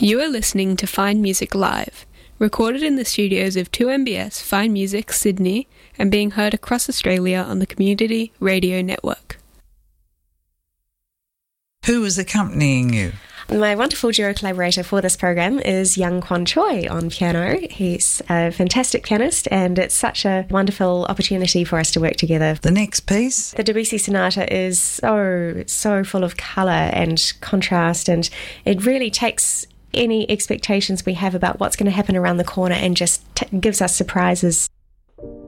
You are listening to Fine Music Live, recorded in the studios of 2MBS Fine Music Sydney and being heard across Australia on the Community Radio Network. Who was accompanying you? My wonderful duo collaborator for this program is Young Kwon Choi on piano. He's a fantastic pianist and it's such a wonderful opportunity for us to work together. The next piece? The Debussy Sonata is so full of colour and contrast, and it really takes any expectations we have about what's going to happen around the corner and just gives us surprises.